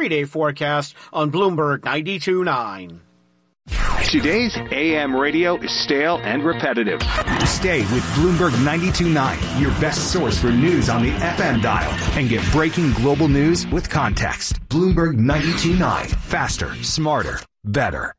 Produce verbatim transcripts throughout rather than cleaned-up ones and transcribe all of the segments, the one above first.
three-day forecast on Bloomberg ninety-two point nine. Today's A M radio is stale and repetitive. Stay with Bloomberg ninety-two point nine, your best source for news on the F M dial, and get breaking global news with context. Bloomberg ninety-two point nine. Faster, smarter, better.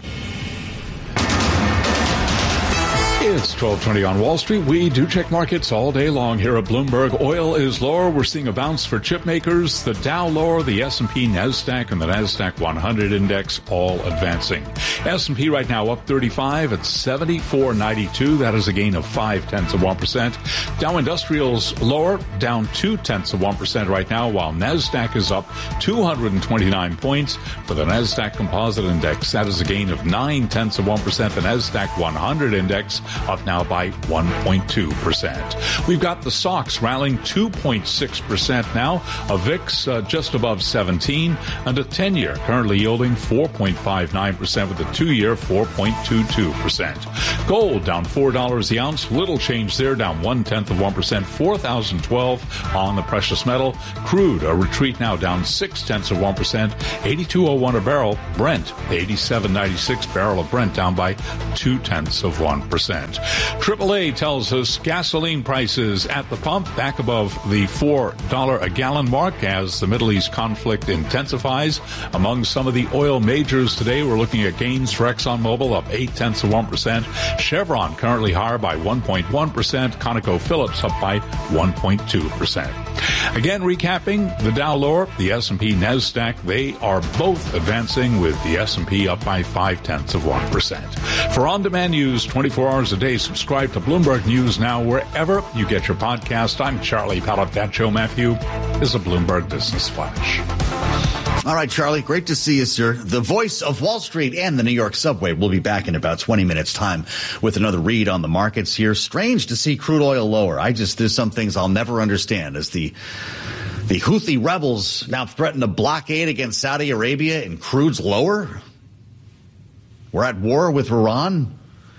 It's twelve twenty on Wall Street. We do check markets all day long here at Bloomberg. Oil is lower. We're seeing a bounce for chip makers. The Dow lower, the S and P, NASDAQ, and the NASDAQ one hundred index all advancing. S and P right now up thirty-five at seventy-four ninety-two. That is a gain of five tenths of one percent. Dow Industrials lower, down two tenths of one percent right now, while NASDAQ is up two hundred twenty-nine points. For the NASDAQ Composite Index, that is a gain of nine tenths of one percent. The NASDAQ one hundred index up now by one point two percent. We've got the S O X rallying two point six percent now, a V I X uh, just above seventeen, and a ten-year currently yielding four point five nine percent with a two-year four point two two percent. Gold down four dollars the ounce, little change there, down one-tenth of one percent, four thousand twelve on the precious metal. Crude, a retreat now down six-tenths of one percent, eighty-two oh one a barrel. Brent, eighty-seven ninety-six barrel of Brent down by two-tenths of one percent. triple A tells us gasoline prices at the pump back above the four dollars a gallon mark as the Middle East conflict intensifies. Among some of the oil majors today, we're looking at gains for ExxonMobil up eight tenths of one percent. Chevron currently higher by one point one percent. ConocoPhillips up by one point two percent. Again, recapping, the Dow lower, the S and P, NASDAQ, they are both advancing with the S and P up by five tenths of one percent. For on-demand news twenty-four hours a day, subscribe to Bloomberg News now wherever you get your podcast. I'm Charlie Pallett. That Joe Matthew is a Bloomberg Business Flash. All right, Charlie, great to see you, sir. The voice of Wall Street and the New York subway will be back in about twenty minutes' time with another read on the markets here. Strange to see crude oil lower. I just, there's some things I'll never understand as the the Houthi rebels now threaten a blockade against Saudi Arabia and crude's lower. We're at war with Iran.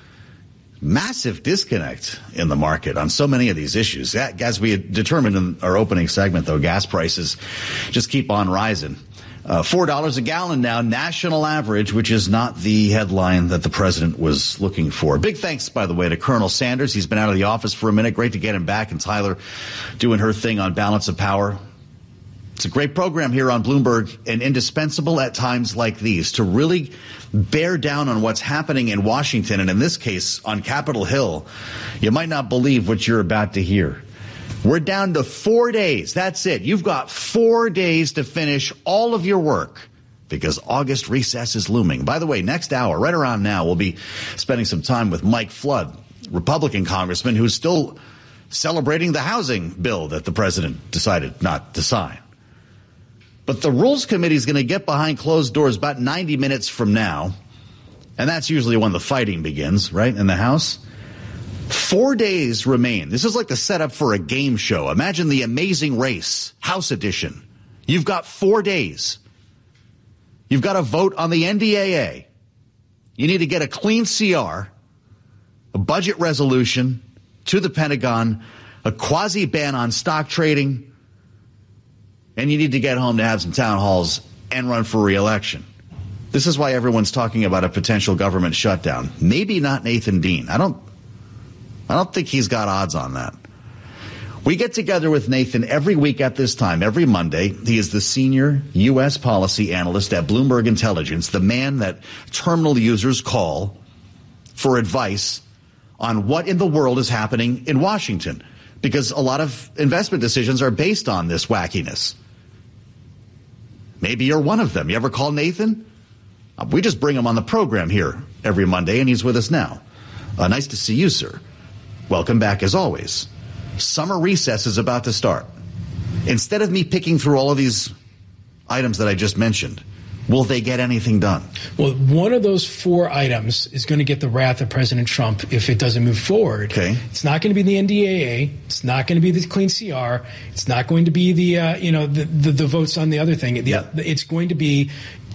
Massive disconnect in the market on so many of these issues. As we had determined in our opening segment, though, gas prices just keep on rising. Uh, four dollars a gallon now, national average, which is not the headline that the president was looking for. Big thanks, by the way, to Colonel Sanders. He's been out of the office for a minute. Great to get him back. And Tyler doing her thing on balance of power. It's a great program here on Bloomberg and indispensable at times like these to really bear down on what's happening in Washington. And in this case, on Capitol Hill, you might not believe what you're about to hear. We're down to four days. That's it. You've got four days to finish all of your work because August recess is looming. By the way, next hour, right around now, we'll be spending some time with Mike Flood, Republican congressman who's still celebrating the housing bill that the president decided not to sign. But the Rules Committee is going to get behind closed doors about ninety minutes from now. And that's usually when the fighting begins, right, in the House. Four days remain. This is like the setup for a game show. Imagine The Amazing Race, House Edition. You've got four days. You've got to vote on the N D A A. You need to get a clean C R, a budget resolution to the Pentagon, a quasi-ban on stock trading, and you need to get home to have some town halls and run for re-election. This is why everyone's talking about a potential government shutdown. Maybe not Nathan Dean. I don't, I don't think he's got odds on that. We get together with Nathan every week at this time, every Monday. He is the senior U S policy analyst at Bloomberg Intelligence, the man that terminal users call for advice on what in the world is happening in Washington, because a lot of investment decisions are based on this wackiness. Maybe you're one of them. You ever call Nathan? Uh, we just bring him on the program here every Monday, and he's with us now. Uh, nice to see you, sir. Welcome back, as always. Summer recess is about to start. Instead of me picking through all of these items that I just mentioned, will they get anything done? Well, one of those four items is going to get the wrath of President Trump if it doesn't move forward. Okay. It's not going to be the N D A A. It's not going to be the clean C R. It's not going to be the, uh, you know, the, the, the votes on the other thing. The, yeah. It's going to be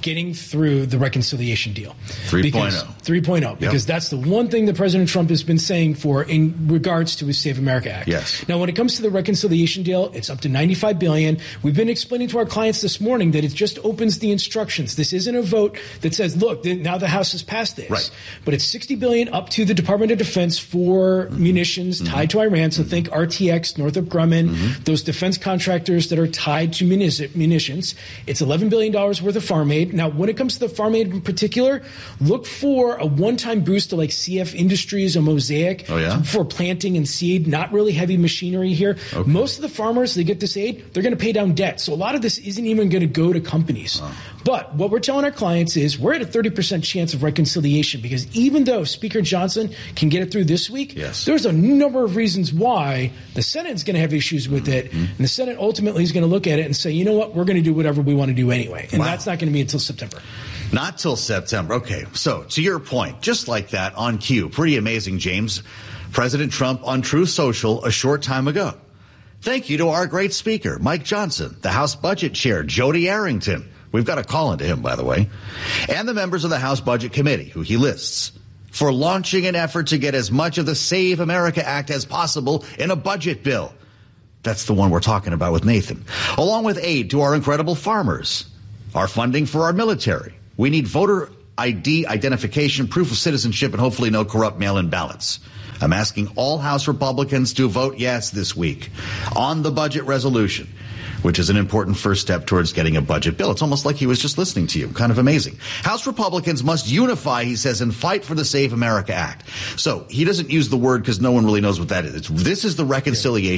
getting through the reconciliation deal. three point oh. three point oh, because yep. that's the one thing that President Trump has been saying for in regards to his Save America Act. Yes. Now, when it comes to the reconciliation deal, it's up to ninety-five billion dollars. We've been explaining to our clients this morning that it just opens the instructions. This isn't a vote that says, look, now the House has passed this. Right. But it's sixty billion dollars up to the Department of Defense for mm-hmm. munitions mm-hmm. tied to Iran. So mm-hmm. think R T X, Northrop Grumman, mm-hmm. those defense contractors that are tied to munici- munitions. It's eleven billion dollars worth of farm aid. Now, when it comes to the farm aid in particular, look for a one-time boost to like C F Industries or Mosaic oh, yeah? for planting and seed, not really heavy machinery here. Okay. Most of the farmers, they get this aid, they're going to pay down debt. So a lot of this isn't even going to go to companies. Oh. But what we're telling our clients is we're at a thirty percent chance of reconciliation because even though Speaker Johnson can get it through this week, yes. there's a number of reasons why the Senate's going to have issues with it. Mm-hmm. And the Senate ultimately is going to look at it and say, you know what, we're going to do whatever we want to do anyway. And wow. that's not going to be until September. Not till September. Okay. So to your point, just like that on cue, pretty amazing, James. President Trump on Truth Social a short time ago. Thank you to our great speaker, Mike Johnson, the House Budget Chair, Jody Arrington. We've got a call into him, by the way, and the members of the House Budget Committee, who he lists, for launching an effort to get as much of the Save America Act as possible in a budget bill. That's the one we're talking about with Nathan. Along with aid to our incredible farmers, our funding for our military. We need voter I D identification, proof of citizenship, and hopefully no corrupt mail-in ballots. I'm asking all House Republicans to vote yes this week on the budget resolution, which is an important first step towards getting a budget bill. It's almost like he was just listening to you. Kind of amazing. House Republicans must unify, he says, and fight for the Save America Act. So he doesn't use the word because no one really knows what that is. It's, this is the reconciliation.